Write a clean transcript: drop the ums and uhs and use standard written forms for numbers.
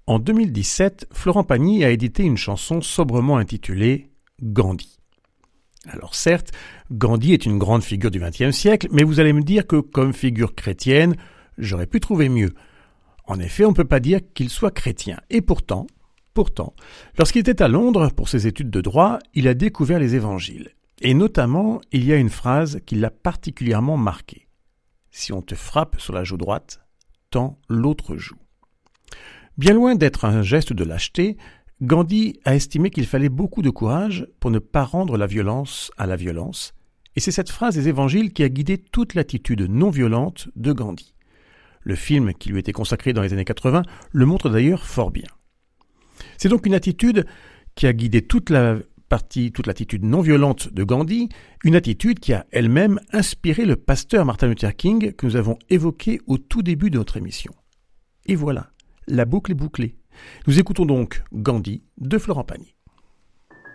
En 2017, Florent Pagny a édité une chanson sobrement intitulée « Gandhi ». Alors certes, Gandhi est une grande figure du XXe siècle, mais vous allez me dire que comme figure chrétienne, j'aurais pu trouver mieux. En effet, on ne peut pas dire qu'il soit chrétien. Et pourtant, lorsqu'il était à Londres pour ses études de droit, il a découvert les évangiles. Et notamment, il y a une phrase qui l'a particulièrement marqué. « Si on te frappe sur la joue droite, tends l'autre joue ». Bien loin d'être un geste de lâcheté, Gandhi a estimé qu'il fallait beaucoup de courage pour ne pas rendre la violence à la violence, et c'est cette phrase des évangiles qui a guidé toute l'attitude non violente de Gandhi. Le film qui lui était consacré dans les années 80 le montre d'ailleurs fort bien. C'est donc une attitude qui a guidé toute l'attitude non violente de Gandhi, une attitude qui a elle-même inspiré le pasteur Martin Luther King que nous avons évoqué au tout début de notre émission. Et voilà, la boucle est bouclée. Nous écoutons donc Gandhi de Florent Pagny.